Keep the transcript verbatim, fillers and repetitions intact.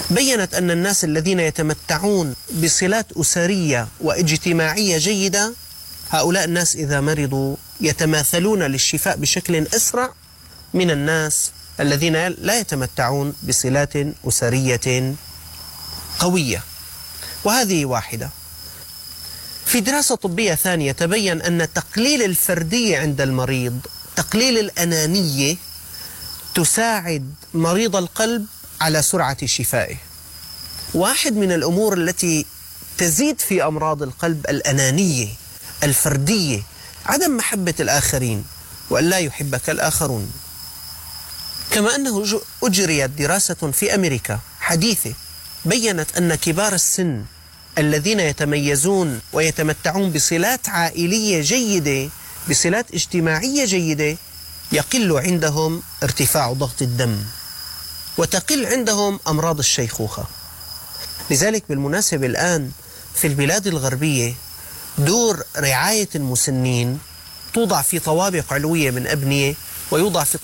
بيّنت أن الناس الذين يتمتعون بصلات أسرية واجتماعية جيدة، هؤلاء الناس إذا مرضوا يتماثلون للشفاء بشكل أسرع من الناس الذين لا يتمتعون بصلات أسرية قوية. وهذه واحدة. في دراسة طبية ثانية تبين أن تقليل الفردية عند المريض، تقليل الأنانية، تساعد مريض القلب على سرعة شفائه. واحد من الأمور التي تزيد في أمراض القلب الأنانية، الفردية، عدم محبة الآخرين وأن لا يحبك الآخرون. كما أنه أجريت دراسة في أمريكا حديثة بيّنت أن كبار السن الذين يتميزون ويتمتعون بصلات عائلية جيدة، بصلات اجتماعية جيدة، يقل عندهم ارتفاع ضغط الدم وتقل عندهم أمراض الشيخوخة. لذلك بالمناسبة الآن في البلاد الغربية دور رعاية المسنين توضع في طوابق علوية من أبنية ويوضع في